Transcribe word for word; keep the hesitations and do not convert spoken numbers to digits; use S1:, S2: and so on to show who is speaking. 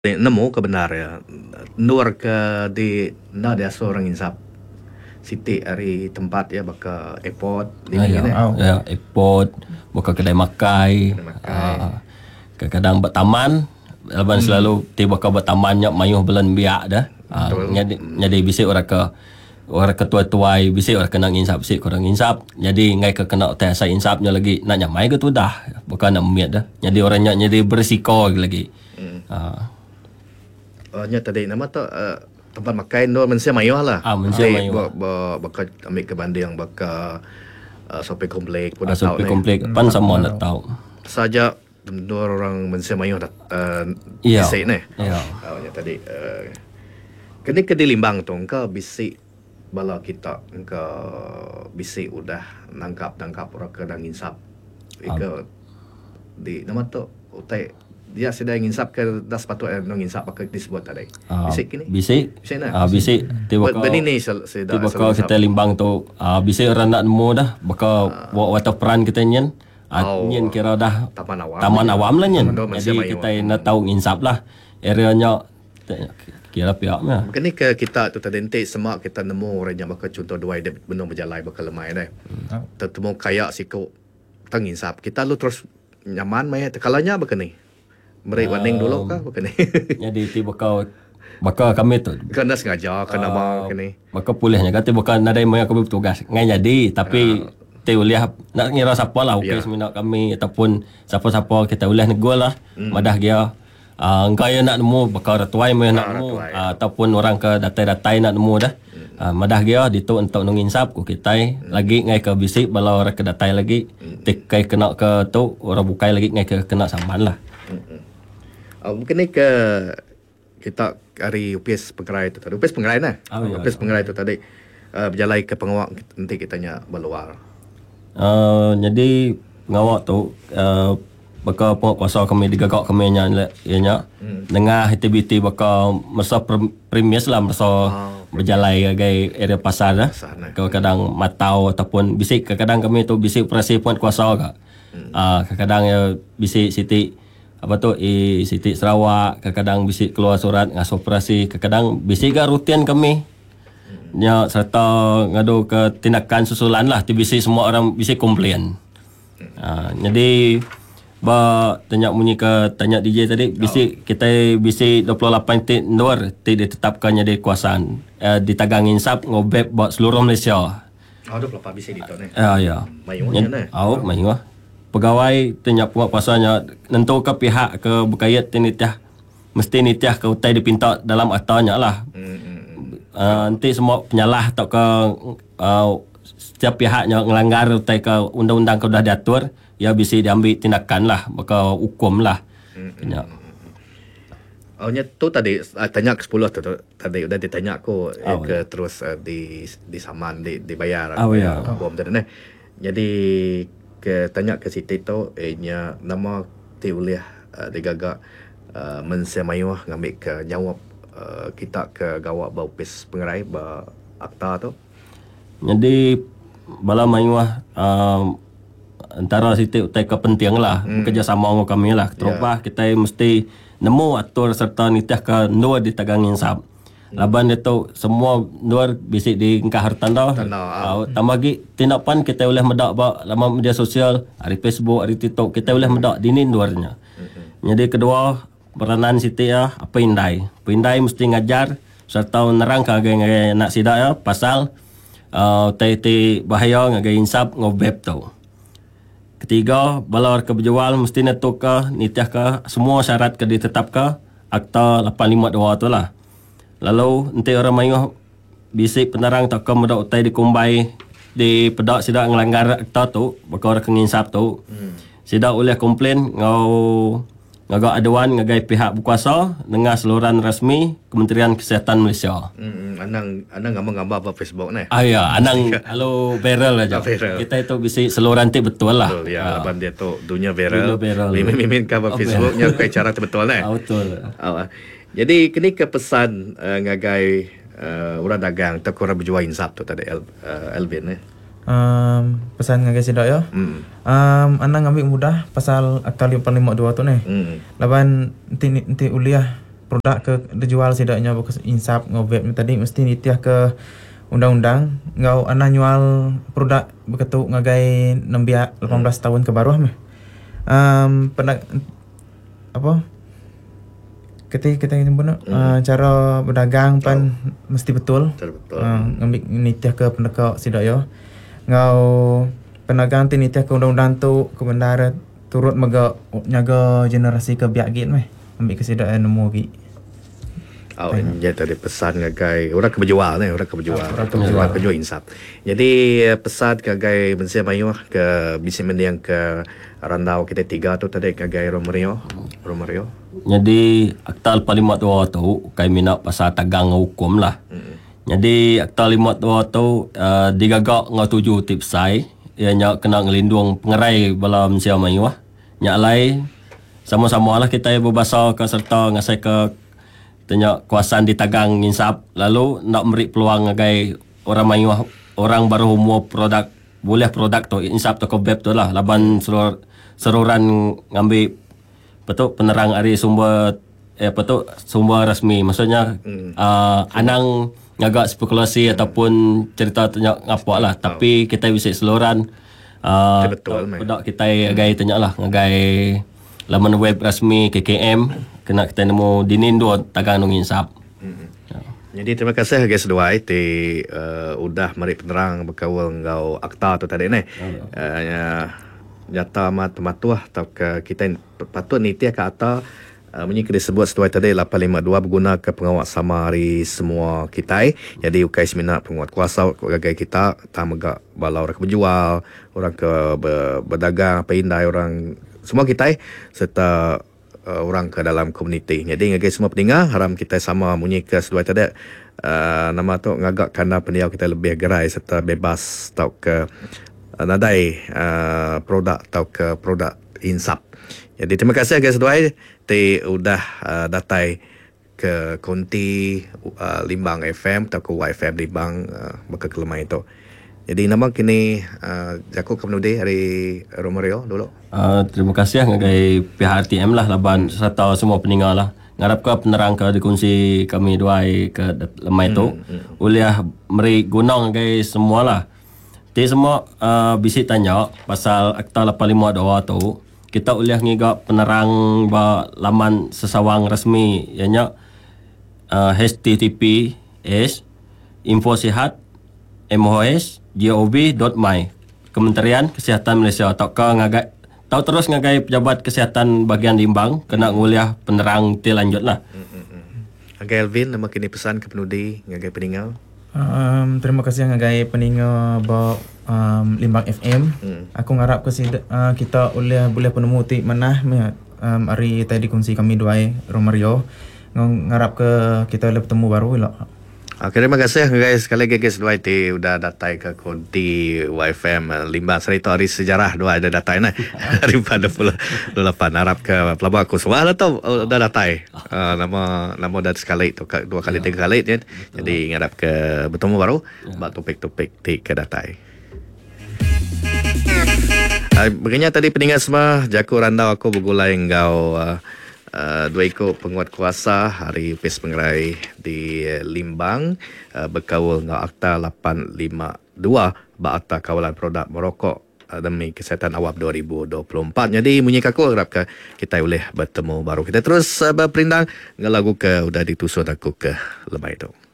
S1: nemu kebenar ya. Nur ke di na dia seorang insap. Siti hari tempat ya baka airport
S2: Ah,
S1: ini
S2: ya,
S1: kan.
S2: oh. ya, airport, buka kedai makai,
S1: Kedai makai.
S2: ah, kadang-kadang buat taman, Alban hmm. selalu tiba ke buat tamannya mayuh bulan biak dah. Ah, jadi jadi bisik orang ke orang ketua-tuai bisik orang kena insap bisik orang insap. Jadi ngai ke kena teh saya insapnya lagi nak nyamai ke tu dah. Bukan nak miat dah. Jadi orangnya jadi berisiko lagi.
S1: Hmm.
S2: Ah.
S1: Oh, nya tadi nama tu uh, tempat makan tu manusia mayuh lah.
S2: Ah, manusia mayuh.
S1: Bak bak bakal ambil ke banding baka uh, shopping komplek pun
S2: Ah,
S1: dah tahu
S2: shopping
S1: ni.
S2: komplek pan sama nak tahu.
S1: Saja dua orang manusia mayuh dah uh,
S2: Ya.
S1: bisik ni.
S2: Ya.
S1: Oh, nya tadi uh, kini ke di limbang tu engkau bisik bala kita engkau bisik udah nangkap nangkap orang ke dang insap. Ika di nama tu utai dia sedang insap ke dah sepatutnya nang insap pakai disebut tadi.
S2: Ah,
S1: Bisik kini.
S2: Bisik.
S1: Bisik nak.
S2: Ah, bisik. Tiba
S1: Buat benda ni sel- sedang
S2: tiba kau kita limbang tu ah, bisik orang nak nemu dah. Baka buat water peran kita nyen. Ah,
S1: Oh,
S2: nyen kira dah
S1: taman awam.
S2: taman awam lah nyen.
S1: Taman awam
S2: Jadi
S1: Malaysia
S2: kita
S1: Melayu.
S2: nak tahu insap lah. Areanya kira pihaknya.
S1: Kini ke kita tu tadi nanti semak kita nemu orang yang bakal contoh dua dia benar berjalan bakal lemai dah.
S3: Hmm.
S1: Tetemu kayak siko tang insap. Kita lu terus nyaman mai tekalanya begini. Mereka warning dulu kah begini.
S2: Jadi tiba kau baka kami tu
S1: Kena sengaja kena mau kini.
S2: Maka pulihnya kata bukan ada yang kami bertugas ngai jadi tapi kita uliah nak ngira siapa lah
S1: Ya.
S2: upis minat kami ataupun siapa-siapa kita uliah negol lah madah dia uh, engkau yang nak nemu bakal ratuai mau nak nemu
S1: ratuai.
S2: uh, ataupun orang ke datai-datai nak nemu dah uh, madah dia ditu untuk nunginsap ku kita lagi ngai ke bisik bala orang ke datai lagi tikai kena ke tu orang bukai lagi ngai ke kena saman lah.
S1: Uh, mungkin ni ke kita hari U P S Pengerai tu tadi. U P S Pengerai nah.
S2: Oh, ya,
S1: U P S Pengerai tu tadi uh, berjalan ke pengawak nanti kita tanya berluar.
S2: Uh, jadi ngawak tu uh, baka penguasa kami digagak kami nya ianya hmm. Dengar aktiviti baka masa premis lah masa oh, berjalan gai area pasar dah. Kadang-kadang matau ataupun bisik kadang-kadang kami tu bisik operasi puan kuasa agak. Hmm. Uh, kadang-kadang ya bisik siti apa tu eh Siti Sarawak kadang-kadang bisik keluar surat ngas operasi kadang-kadang bisik ga rutin kami nya serta ngadu ke tindakan susulan lah ti bisik semua orang bisik komplain. Ha, jadi ba tanya bunyi ke tanya D J tadi bisik kita bisik dua puluh lapan titik luar ti ditetapkan jadi kuasaan eh, di Tagang Insap ngobep buat seluruh Malaysia.
S1: Oh, dua puluh lapan bisik di tu ni.
S2: Ya ya.
S1: Mayunya ni.
S2: Au mayuh. Pegawai tanya puak kuasanya nentu ke pihak ke berkait tinitiah mesti nitiah ke utai dipinta dalam aktanya lah.
S1: Hmm.
S2: Uh, nanti semua penyalah atau ke uh, setiap pihaknya melanggar utai ke undang-undang ke sudah diatur ya bisa diambil tindakan lah bakal hukum lah. Hmm.
S1: Oh, nya tu tadi uh, tanya ke sepuluh tu, tu tadi udah ditanya aku eh,
S2: Oh,
S1: ke terus uh, di di saman di dibayar.
S2: Oh, ya.
S1: Bom tadi ni. Jadi ke tanya ke Siti tu eh nya nama ti uliah uh, digagak uh, mensia mayuh ngambil ke jawab uh, kita ke gawak bau pis pengerai ba akta tu.
S2: Jadi bala mayuah um, antara Siti utai ke penting lah hmm. kerjasama dengan kami lah. Terubah yeah. Kita mesti nemu atur serta nitiah ke nur di Tagang Insap. Laban dia tu semua luar bisik di engkau hartan dah. Uh, tambah lagi tindakan kita boleh medak ba laman media sosial, hari Facebook, hari TikTok kita boleh medak dini luarnya. Mm-hmm. Jadi kedua peranan Siti ya apa indai. Pindai mesti ngajar serta nerang ke agai nak sidak ya pasal uh, tai bahaya ngagai insap ngobep tu. Ketiga, balor ke berjual mesti netuk nitiah ke semua syarat ke ditetapkan akta lapan lima dua tu lah. Lalu nanti orang mayuh bisik penerang tak kau mudah utai dikumbai di pedak sidak ngelanggar akta tu bakal orang kenginsap tu. Hmm. Sidak oleh komplain ngau ngagak aduan ngagai pihak berkuasa dengan saluran rasmi Kementerian Kesihatan Malaysia.
S1: Hmm, anang anang gambar-gambar apa Facebook ni.
S2: Ah ya, anang halo viral aja.
S1: Ah, viral.
S2: Kita itu bisik saluran ti betul lah.
S1: Betul ya,
S2: Ah.
S1: laban dia tu dunia viral.
S2: Dunia viral.
S1: Mimin-mimin gambar
S2: Oh,
S1: Facebooknya kai cara tu betul ni.
S2: Ah, betul.
S1: Oh, jadi kini ke pesan uh, ngagai uh, orang dagang tak kurang berjual insap tu tadi El, uh, Elvin ni.
S3: Um, pesan dengan sidak ya.
S1: Hmm.
S3: Um, anang ambil mudah pasal akta lapan lima dua tu ni.
S1: Hmm.
S3: Laban nanti nanti uliah produk ke dijual sidaknya bekas insap ngobet tadi mesti nitiah ke undang-undang ngau ana nyual produk beketu ngagai nembia lapan belas tahun ke bawah meh. Um, pernah apa? Kita kita nyebutnya hmm. uh, cara berdagang pan oh. mesti betul.
S1: Betul betul.
S3: Uh, ngambil nitiah ke pendekak sidaknya. Ngau penagang ti nitiah ke undang-undang tu ke bendara turut mega nyaga generasi ke biak git meh. Ambil kesidaan nemu gi.
S1: Oh, dia tadi pesan ngagai orang keberjual ni, orang keberjual, orang keberjual kejual insap. Jadi pesan ngagai bensia mayu ke bisi mendiang ke randau kita tiga tu tadi ngagai Romario, Romario.
S2: Jadi akta lima dua tu kai minat pasal tagang hukum lah. Hmm. Jadi akta lima dua tu uh, digagak ngau tuju tipsai ianya kena ngelindung pengerai bala bensia mayu ah. Nyak lai sama-sama lah kita berbahasa ke serta ngasai ke tanya kuasaan di tagang insap lalu nak beri peluang ngagai orang mayu orang baru umur produk boleh produk tu insap tu kobeb tu lah laban serur, seruran ngambil betul penerang ari sumber eh betul sumber rasmi maksudnya hmm. uh, anang ngagak spekulasi hmm. ataupun cerita tanya ngapa lah tapi kita bisa seluruhan uh, produk kita ngagai tanya lah ngagai laman web rasmi K K M kena kita nemu dinindo tagang nung insap. Hmm.
S1: Ya. Jadi terima kasih guys dua ti uh, udah mari penerang berkawal ngau akta tu tadi ni. Oh, uh, ya nyata mat matuah atau ke kita patut ni tiak kata uh, menyi ke disebut sesuai tadi lapan lima dua berguna ke pengawal sama hari semua kita. Jadi ukai semina penguat kuasa gagai kita tamagak bala orang berjual, orang ke berdagang, pindai orang semua kita serta uh, orang ke dalam komuniti. Jadi ngagai semua pendengar haram kita sama munyi ke sesuai tadi uh, nama tu ngagak kerana pendiau kita lebih gerai serta bebas tau ke uh, nadai uh, produk tau ke produk insap. Jadi terima kasih guys sesuai ti udah uh, datai ke konti uh, Limbang F M atau ke Y F M Limbang uh, baka kelemah itu. Jadi nama kini uh, Jaku Kemenudi hari Romario dulu.
S2: Uh, terima kasih ngagai pihak R T M lah laban serta semua pendengar lah. Ngarap ke penerang ke dikunci kami dua ke lemah itu. Hmm, hmm. Uliah meri guna ngagai semua lah. Ti semua uh, bisi tanya pasal akta lapan lima dua tu. Kita uliah ngiga penerang ba laman sesawang resmi ianya uh, H T T P S info sihat M O S gov dot my Kementerian Kesihatan Malaysia atau ke ngagai tahu terus ngagai pejabat kesihatan bagian Limbang kena nguliah penerang ti lanjut lah.
S1: Ngagai Alvin nama kini pesan ke penudi ngagai peninggal.
S3: Um, terima kasih ngagai peninggal ba um, Limbang F M. Hmm. Aku ngarap ke uh, kita boleh boleh penemu ti manah um, hari tadi kongsi kami dua Romario ngarap ke kita boleh bertemu baru lah.
S1: Okay, terima kasih guys. Sekali lagi guys dua ti udah datai ke konti Y F M Limbang cerita hari sejarah dua ada datai nah. Hari pada pula delapan harap ke pelabur aku semua lah tu udah datai. Uh, nama nama dah sekali tu dua kali tiga kali kan. Jadi ngarap ke bertemu baru bak topik-topik ti ke datai. Uh, Begini tadi pendengar semua Jaku randau aku bergulai engkau uh, Uh, dua ikut penguat kuasa hari Pes Pengerai di uh, Limbang uh, berkawal dengan Akta lapan lima dua Akta Kawalan Produk Merokok uh, demi Kesihatan Awam dua ribu dua puluh empat. Jadi munyi kaku harap ke kita boleh bertemu baru. Kita terus uh, berperindang dengan lagu ke udah ditusun aku ke lemah itu.